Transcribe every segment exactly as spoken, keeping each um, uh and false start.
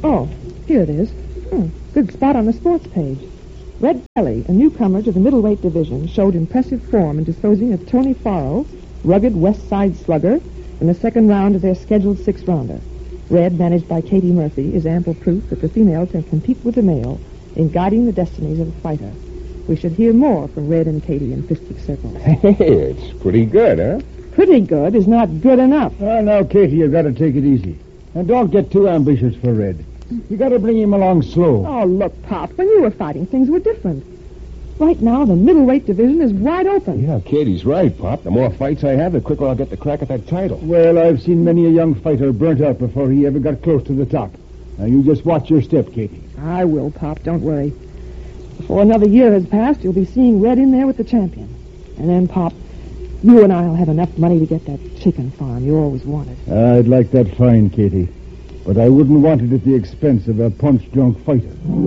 Oh, here it is. Hmm, good spot on the sports page. Red Kelly, a newcomer to the middleweight division, showed impressive form in disposing of Tony Farrell, rugged West Side slugger, in the second round of their scheduled six-rounder. Red, managed by Katie Murphy, is ample proof that the female can compete with the male in guiding the destinies of the fighter. We should hear more from Red and Katie in fistic circles. Hey, it's pretty good, huh? Pretty good is not good enough. Oh, now, Katie, you've got to take it easy. And don't get too ambitious for Red. You got to bring him along slow. Oh, look, Pop, when you were fighting, things were different. Right now, the middleweight division is wide open. Yeah, Katie's right, Pop. The more fights I have, the quicker I'll get the crack at that title. Well, I've seen many a young fighter burnt out before he ever got close to the top. Now, you just watch your step, Katie. I will, Pop. Don't worry. Before another year has passed, you'll be seeing Red in there with the champion. And then, Pop, you and I'll have enough money to get that chicken farm you always wanted. I'd like that fine, Katie. But I wouldn't want it at the expense of a punch-drunk fighter.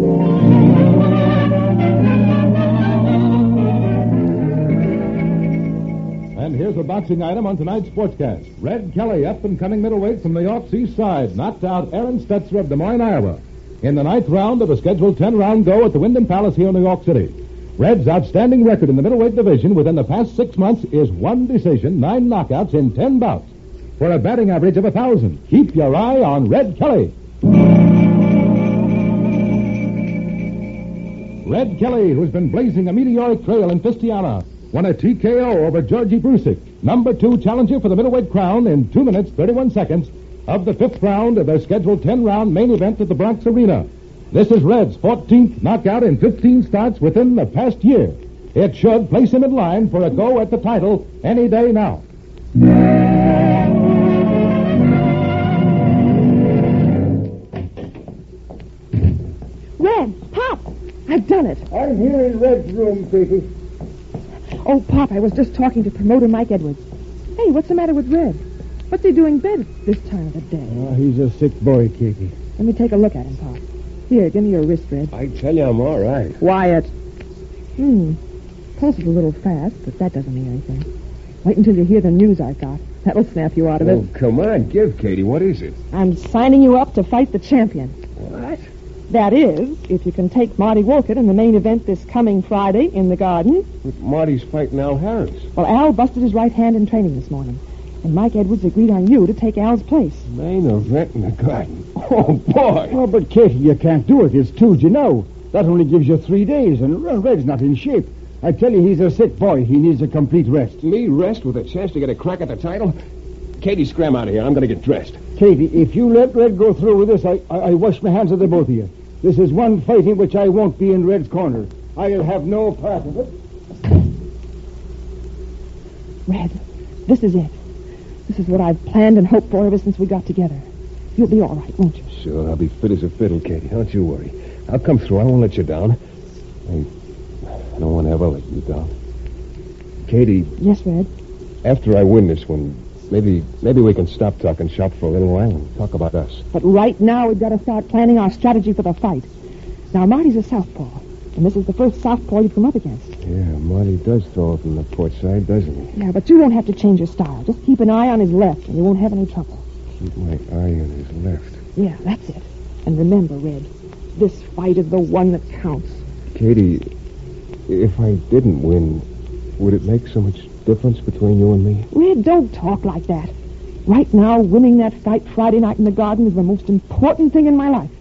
And here's a boxing item on tonight's sportscast. Red Kelly, up-and-coming middleweight from New York's East Side, knocked out Aaron Stetzer of Des Moines, Iowa, in the ninth round of a scheduled ten-round go at the Wyndham Palace here in New York City. Red's outstanding record in the middleweight division within the past six months is one decision, nine knockouts in ten bouts, for a batting average of a thousand. Keep your eye on Red Kelly. Red Kelly, who's been blazing a meteoric trail in Fistiana, won a T K O over Georgie Brusick, number two challenger for the middleweight crown, in two minutes, thirty-one seconds of the fifth round of their scheduled ten-round main event at the Bronx Arena. This is Red's fourteenth knockout in fifteen starts within the past year. It should place him in line for a go at the title any day now. Red, Pop, I've done it. I'm here in Red's room, Katie. Oh, Pop, I was just talking to promoter Mike Edwards. Hey, what's the matter with Red? What's he doing in bed this time of the day? Oh, he's a sick boy, Katie. Let me take a look at him, Pop. Here, give me your wrist, Red. I tell you, I'm all right. Quiet. Hmm. Pulse is a little fast, but that doesn't mean anything. Wait until you hear the news I've got. That'll snap you out of Oh, it. come on, give, Katie. What is it? I'm signing you up to fight the champion. What? That is, if you can take Marty Wolcott in the main event this coming Friday in the Garden. But Marty's fighting Al Harris. Well, Al busted his right hand in training this morning, and Mike Edwards agreed on you to take Al's place. Main event in the Garden. Oh, boy. Oh, but Katie, you can't do it. It's Tuesday now. That only gives you three days, and Red's not in shape. I tell you, he's a sick boy. He needs a complete rest. Me rest with a chance to get a crack at the title? Katie, scram out of here. I'm going to get dressed. Katie, if you let Red go through with this, I, I, I wash my hands of the both of you. This is one fight in which I won't be in Red's corner. I'll have no part of it. Red, this is it. This is what I've planned and hoped for ever since we got together. You'll be all right, won't you? Sure, I'll be fit as a fiddle, Katie. Don't you worry. I'll come through. I won't let you down. I, I don't want to ever let you down. Katie. Yes, Red? After I win this one, maybe maybe we can stop talking shop for a little while and talk about us. But right now, we've got to start planning our strategy for the fight. Now, Marty's a southpaw, and this is the first southpaw you've come up against. Yeah, Marty does throw it from the port side, doesn't he? Yeah, but you won't have to change your style. Just keep an eye on his left, and you won't have any trouble. Keep my eye on his left. Yeah, that's it. And remember, Red, this fight is the one that counts. Katie, if I didn't win, would it make so much difference between you and me? Red, don't talk like that. Right now, winning that fight Friday night in the Garden is the most important thing in my life.